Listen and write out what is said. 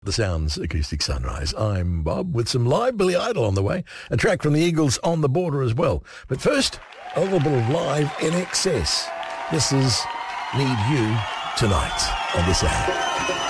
The Sounds Acoustic Sunrise. I'm Bob with some live Billy Idol on the way. A track from the Eagles, On the Border as well. But first, a little bit of live INXS. This is Need You Tonight on this hour.